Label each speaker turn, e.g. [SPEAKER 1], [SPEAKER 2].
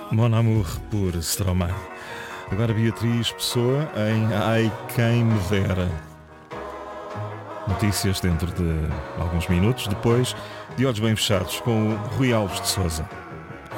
[SPEAKER 1] Mon Amour por Stromae. Agora Beatriz Pessoa em Ai Quem Me Dera. Notícias dentro de alguns minutos, depois de Olhos Bem Fechados com o Rui Alves de Sousa.